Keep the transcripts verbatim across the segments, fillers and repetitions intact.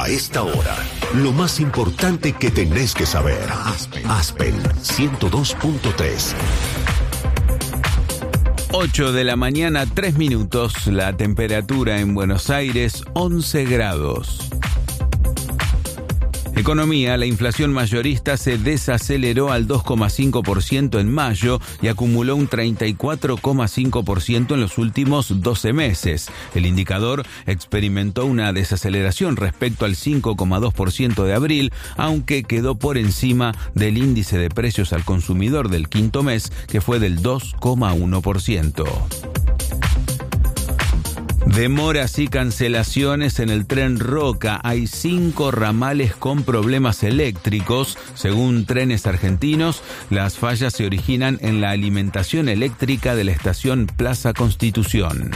esta hora, lo más importante que tenés que saber. Aspen, Aspen ciento dos punto tres. ocho de la mañana, tres minutos. La temperatura en Buenos Aires, once grados. Economía, la inflación mayorista se desaceleró al dos coma cinco por ciento en mayo y acumuló un treinta y cuatro coma cinco por ciento en los últimos doce meses. El indicador experimentó una desaceleración respecto al cinco coma dos por ciento de abril, aunque quedó por encima del índice de precios al consumidor del quinto mes, que fue del dos coma uno por ciento. Demoras y cancelaciones en el tren Roca. Hay cinco ramales con problemas eléctricos. Según Trenes Argentinos, las fallas se originan en la alimentación eléctrica de la estación Plaza Constitución.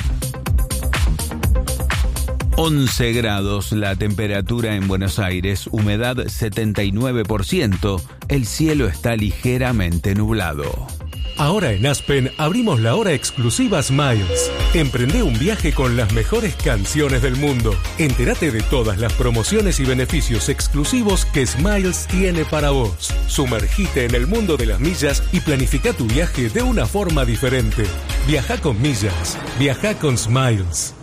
once grados la temperatura en Buenos Aires, humedad setenta y nueve por ciento. El cielo está ligeramente nublado. Ahora en Aspen abrimos la hora exclusiva Smiles. Emprende un viaje con las mejores canciones del mundo. Entérate de todas las promociones y beneficios exclusivos que Smiles tiene para vos. Sumergite en el mundo de las millas y planifica tu viaje de una forma diferente. Viaja con millas. Viaja con Smiles.